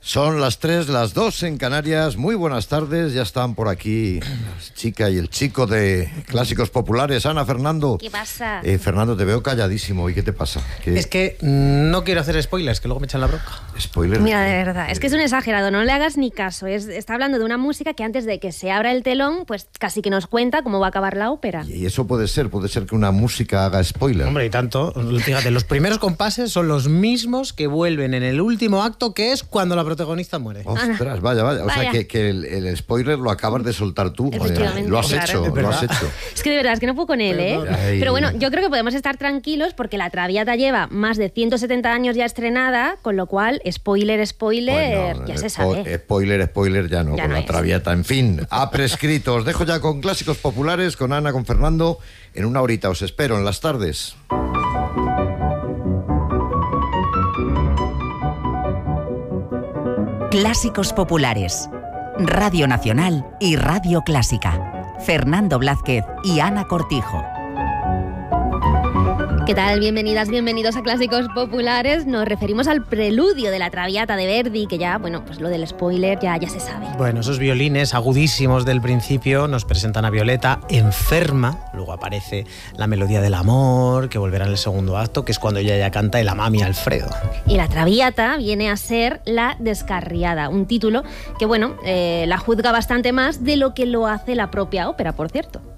Son las 3, las 2 en Canarias. Muy buenas tardes. Ya están por aquí la chica y el chico de Clásicos Populares. Ana, Fernando. ¿Qué pasa? Fernando, te veo calladísimo. ¿Y qué te pasa? Es que no quiero hacer spoilers, que luego me echan la bronca. Spoiler. Mira, de verdad, es que es un exagerado, no le hagas ni caso. Está hablando de una música que antes de que se abra el telón, pues casi que nos cuenta cómo va a acabar la ópera. Y eso puede ser que una música haga spoiler. Hombre, y tanto. Fíjate, los primeros compases son los mismos que vuelven en el último acto, que es cuando la protagonista muere. Ostras, vaya. O sea, que el spoiler lo acabas de soltar tú. Efectivamente, Lo has claro. hecho, lo has hecho. Es que de verdad, es que no puedo con él, ¿eh? Ay. Pero bueno, yo creo que podemos estar tranquilos porque La Traviata lleva más de 170 años ya estrenada, con lo cual, spoiler, Bueno, ya se sabe. Spoiler ya no, Ya con no La es. Traviata. En fin, ha prescrito. Os dejo ya con Clásicos Populares, con Ana, con Fernando. En una horita os espero en las tardes. Clásicos Populares, Radio Nacional y Radio Clásica. Fernando Blázquez y Ana Cortijo. ¿Qué tal? Bienvenidas, bienvenidos a Clásicos Populares. Nos referimos al preludio de La Traviata de Verdi, que ya, bueno, pues lo del spoiler ya se sabe. Bueno, esos violines agudísimos del principio nos presentan a Violeta enferma, luego aparece la melodía del amor, que volverá en el segundo acto, que es cuando ella ya canta el Amami Alfredo. Y La Traviata viene a ser La Descarriada, un título que, bueno, la juzga bastante más de lo que lo hace la propia ópera, por cierto.